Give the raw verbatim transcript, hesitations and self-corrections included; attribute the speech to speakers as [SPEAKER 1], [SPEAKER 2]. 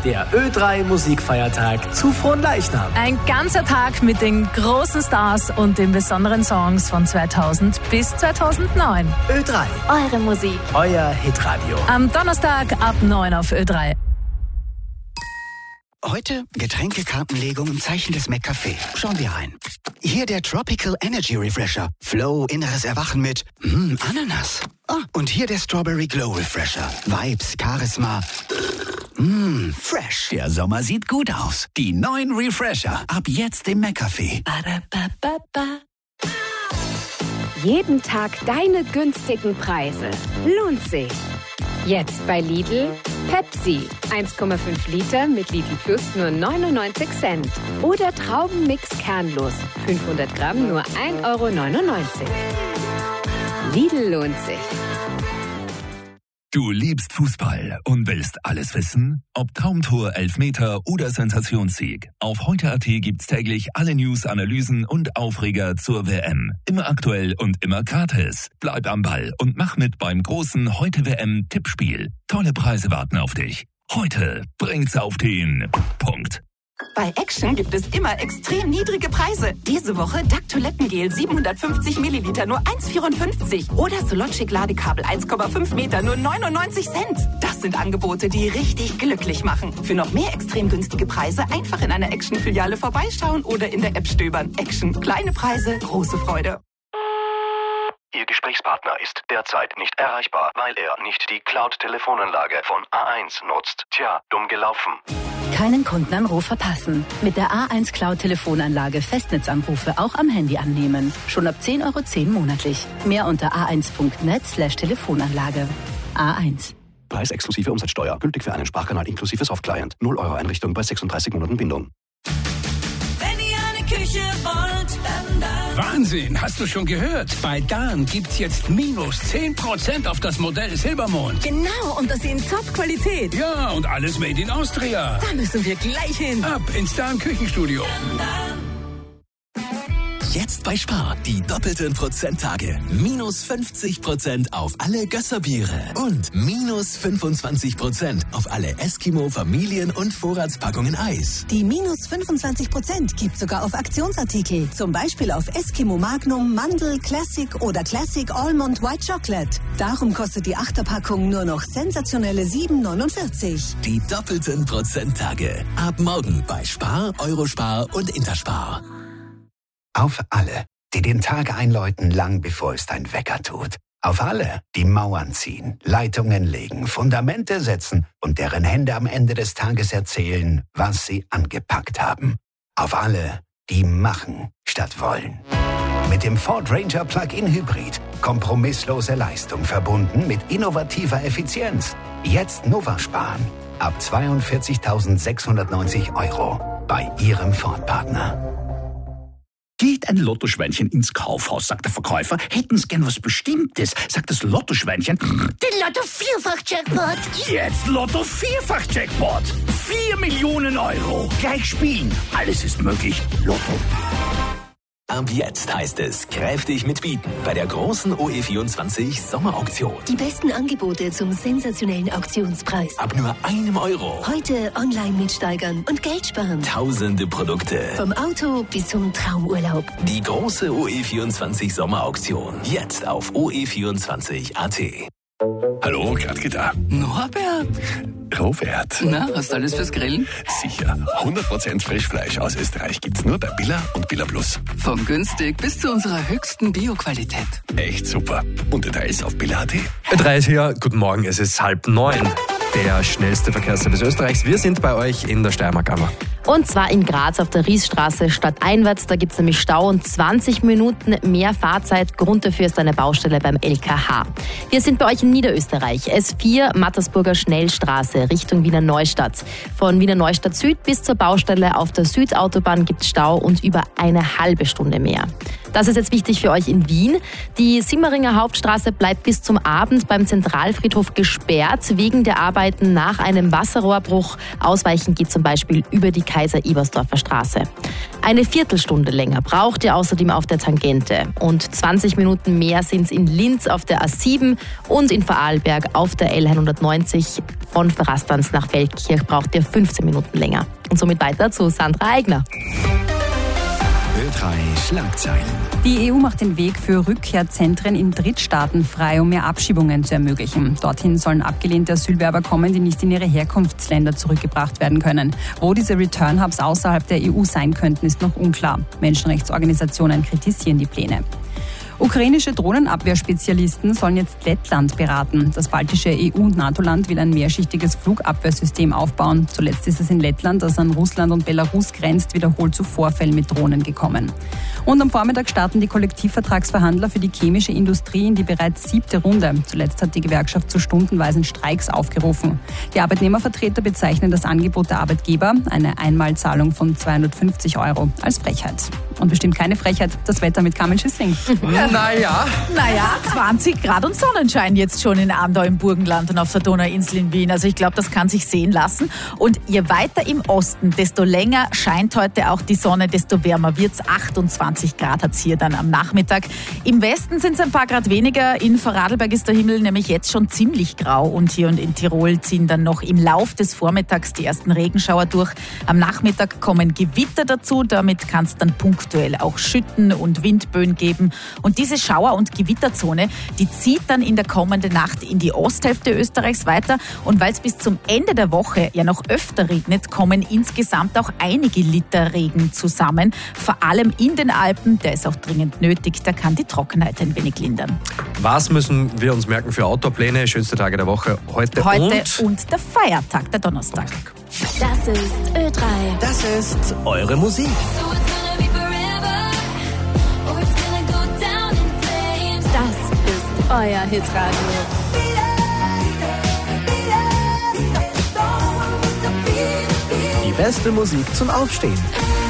[SPEAKER 1] der Ö drei Musikfeiertag zu Fronleichnam.
[SPEAKER 2] Ein ganzer Tag mit den großen Stars und den besonderen Songs von zweitausend bis zweitausendneun.
[SPEAKER 1] Ö drei.
[SPEAKER 2] Eure Musik.
[SPEAKER 1] Euer Hitradio.
[SPEAKER 2] Am Donnerstag ab neun auf Ö drei.
[SPEAKER 3] Heute Getränkekartenlegung im Zeichen des McCafé. Schauen wir rein. Hier der Tropical Energy Refresher. Flow, inneres Erwachen mit mm, Ananas. Ah, und hier der Strawberry Glow Refresher. Vibes, Charisma. Mm, fresh.
[SPEAKER 4] Der Sommer sieht gut aus. Die neuen Refresher. Ab jetzt im McCafé.
[SPEAKER 5] Jeden Tag deine günstigen Preise. Lohnt sich. Jetzt bei Lidl Pepsi. eins Komma fünf Liter mit Lidl Plus nur neunundneunzig Cent. Oder Traubenmix kernlos. fünfhundert Gramm nur ein Euro neunundneunzig. Lidl lohnt sich.
[SPEAKER 6] Du liebst Fußball und willst alles wissen? Ob Traumtor, Elfmeter oder Sensationssieg. Auf heute Punkt at gibt's täglich alle News, Analysen und Aufreger zur W M. Immer aktuell und immer gratis. Bleib am Ball und mach mit beim großen Heute-W M-Tippspiel. Tolle Preise warten auf dich. Heute bringt's auf den Punkt.
[SPEAKER 7] Bei Action gibt es immer extrem niedrige Preise. Diese Woche Duck Toilettengel siebenhundertfünfzig Milliliter nur eins Komma vierundfünfzig oder Sologic Ladekabel eins Komma fünf Meter nur neunundneunzig Cent. Das sind Angebote, die richtig glücklich machen. Für noch mehr extrem günstige Preise einfach in einer Action-Filiale vorbeischauen oder in der App stöbern. Action. Kleine Preise, große Freude.
[SPEAKER 8] Ihr Gesprächspartner ist derzeit nicht erreichbar, weil er nicht die Cloud-Telefonanlage von A eins nutzt. Tja, dumm gelaufen.
[SPEAKER 9] Keinen Kundenanruf verpassen. Mit der A eins Cloud-Telefonanlage Festnetzanrufe auch am Handy annehmen. Schon ab zehn Euro zehn monatlich. Mehr unter a eins punkt net slash Telefonanlage. A eins.
[SPEAKER 10] Preis exklusive Umsatzsteuer. Gültig für einen Sprachkanal inklusive Softclient. null Euro Einrichtung bei sechsunddreißig Monaten Bindung.
[SPEAKER 11] Wenn ihr eine Küche wollt, dann da.
[SPEAKER 12] Wahnsinn, hast du schon gehört? Bei Dahn gibt's jetzt minus zehn Prozent auf das Modell Silbermond.
[SPEAKER 11] Genau, und das in Top-Qualität.
[SPEAKER 12] Ja, und alles made in Austria.
[SPEAKER 11] Da müssen wir gleich hin.
[SPEAKER 12] Ab ins Dahn Küchenstudio.
[SPEAKER 4] Jetzt bei Spar die doppelten Prozenttage. Minus fünfzig Prozent auf alle Gösserbiere und minus fünfundzwanzig Prozent auf alle Eskimo Familien- und Vorratspackungen Eis.
[SPEAKER 13] Die minus fünfundzwanzig Prozent gibt sogar auf Aktionsartikel. Zum Beispiel auf Eskimo Magnum, Mandel, Classic oder Classic Almond White Chocolate. Darum kostet die Achterpackung nur noch sensationelle sieben neunundvierzig.
[SPEAKER 4] Die doppelten Prozenttage. Ab morgen bei Spar, Eurospar und Interspar.
[SPEAKER 3] Auf alle, die den Tag einläuten, lang bevor es dein Wecker tut. Auf alle, die Mauern ziehen, Leitungen legen, Fundamente setzen und deren Hände am Ende des Tages erzählen, was sie angepackt haben. Auf alle, die machen statt wollen. Mit dem Ford Ranger Plug-in Hybrid. Kompromisslose Leistung verbunden mit innovativer Effizienz. Jetzt Nova sparen. Ab zweiundvierzigtausendsechshundertneunzig Euro bei Ihrem Ford-Partner.
[SPEAKER 14] Geht ein Lottoschweinchen ins Kaufhaus, sagt der Verkäufer. Hätten Sie gern was Bestimmtes, sagt das Lottoschweinchen.
[SPEAKER 15] Den Lotto-Vierfach-Jackpot.
[SPEAKER 14] Jetzt Lotto-Vierfach-Jackpot. Vier Millionen Euro. Gleich spielen. Alles ist möglich. Lotto.
[SPEAKER 4] Ab jetzt heißt es kräftig mitbieten bei der großen O E vierundzwanzig Sommerauktion.
[SPEAKER 15] Die besten Angebote zum sensationellen Auktionspreis.
[SPEAKER 4] Ab nur einem Euro.
[SPEAKER 15] Heute online mitsteigern und Geld sparen.
[SPEAKER 4] Tausende Produkte.
[SPEAKER 15] Vom Auto bis zum Traumurlaub.
[SPEAKER 4] Die große O E vierundzwanzig Sommerauktion. Jetzt auf o e vierundzwanzig punkt a t.
[SPEAKER 6] Hallo, Gradke da.
[SPEAKER 16] Norbert.
[SPEAKER 6] Robert.
[SPEAKER 16] Na, hast du alles fürs Grillen?
[SPEAKER 6] Sicher. hundert Prozent Frischfleisch aus Österreich gibt's nur bei Billa und Billa Plus.
[SPEAKER 16] Vom günstig bis zu unserer höchsten Bio-Qualität.
[SPEAKER 6] Echt super. Und Details auf Billa punkt a t.
[SPEAKER 17] drei ist hier. Guten Morgen, es ist halb neun. Der schnellste Verkehrsservice Österreichs. Wir sind bei euch in der Steiermark-Ammer.
[SPEAKER 18] Und zwar in Graz auf der Riesstraße stadteinwärts. Da gibt es nämlich Stau und zwanzig Minuten mehr Fahrzeit. Grund dafür ist eine Baustelle beim L K H. Wir sind bei euch in Niederösterreich. S vier Mattersburger Schnellstraße Richtung Wiener Neustadt. Von Wiener Neustadt Süd bis zur Baustelle auf der Südautobahn gibt es Stau und über eine halbe Stunde mehr. Das ist jetzt wichtig für euch in Wien. Die Simmeringer Hauptstraße bleibt bis zum Abend beim Zentralfriedhof gesperrt wegen der Arbeiten nach einem Wasserrohrbruch. Ausweichen geht zum Beispiel über die Kaiser-Ebersdorfer Straße. Eine Viertelstunde länger braucht ihr außerdem auf der Tangente und zwanzig Minuten mehr sind es in Linz auf der A sieben und in Vorarlberg auf der L hundertneunzig. Von Verrastanz nach Feldkirch braucht ihr fünfzehn Minuten länger. Und somit weiter zu Sandra Eigner.
[SPEAKER 3] Ö drei Schlagzeilen.
[SPEAKER 19] Die E U macht den Weg für Rückkehrzentren in Drittstaaten frei, um mehr Abschiebungen zu ermöglichen. Dorthin sollen abgelehnte Asylwerber kommen, die nicht in ihre Herkunftsländer zurückgebracht werden können. Wo diese Return-Hubs außerhalb der E U sein könnten, ist noch unklar. Menschenrechtsorganisationen kritisieren die Pläne. Ukrainische Drohnenabwehrspezialisten sollen jetzt Lettland beraten. Das baltische E U- und NATO-Land will ein mehrschichtiges Flugabwehrsystem aufbauen. Zuletzt ist es in Lettland, das an Russland und Belarus grenzt, wiederholt zu Vorfällen mit Drohnen gekommen. Und am Vormittag starten die Kollektivvertragsverhandler für die chemische Industrie in die bereits siebte Runde. Zuletzt hat die Gewerkschaft zu stundenweisen Streiks aufgerufen. Die Arbeitnehmervertreter bezeichnen das Angebot der Arbeitgeber, eine Einmalzahlung von zweihundertfünfzig Euro, als Frechheit. Und bestimmt keine Frechheit, das Wetter mit Carmen Schüssling.
[SPEAKER 2] Naja. Naja, zwanzig Grad und Sonnenschein jetzt schon in Andau im Burgenland und auf der Donauinsel in Wien. Also ich glaube, das kann sich sehen lassen. Und je weiter im Osten, desto länger scheint heute auch die Sonne, desto wärmer wird's. achtundzwanzig Grad hat's hier dann am Nachmittag. Im Westen sind es ein paar Grad weniger. In Vorarlberg ist der Himmel nämlich jetzt schon ziemlich grau. Und hier und in Tirol ziehen dann noch im Lauf des Vormittags die ersten Regenschauer durch. Am Nachmittag kommen Gewitter dazu. Damit kann es dann punktuell auch Schütten und Windböen geben. Und diese Schauer- und Gewitterzone, die zieht dann in der kommenden Nacht in die Osthälfte Österreichs weiter. Und weil es bis zum Ende der Woche ja noch öfter regnet, kommen insgesamt auch einige Liter Regen zusammen. Vor allem in den Alpen, der ist auch dringend nötig, da kann die Trockenheit ein wenig lindern.
[SPEAKER 17] Was müssen wir uns merken für Outdoor-Pläne? Schönste Tage der Woche heute,
[SPEAKER 2] Heute
[SPEAKER 17] und...
[SPEAKER 2] und der Feiertag, der Donnerstag.
[SPEAKER 15] Das ist Ö drei.
[SPEAKER 1] Das ist eure Musik.
[SPEAKER 15] Das ist euer Hitradio.
[SPEAKER 1] Die beste Musik zum Aufstehen.